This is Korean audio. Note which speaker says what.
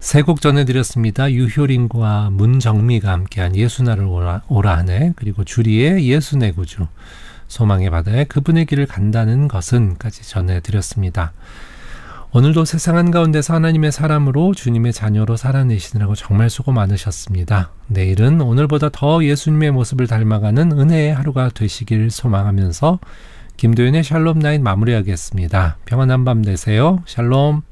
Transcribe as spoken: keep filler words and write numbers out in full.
Speaker 1: 세 곡 전해드렸습니다. 유효린과 문정미가 함께한 예수나를 오라, 오라 하네, 그리고 주리의 예수 내 구주, 소망의 바다에 그분의 길을 간다는 것은까지 전해드렸습니다. 오늘도 세상 한가운데서 하나님의 사람으로 주님의 자녀로 살아내시느라고 정말 수고 많으셨습니다. 내일은 오늘보다 더 예수님의 모습을 닮아가는 은혜의 하루가 되시길 소망하면서 김도윤의 샬롬 나잇 마무리하겠습니다. 평안한 밤 되세요. 샬롬.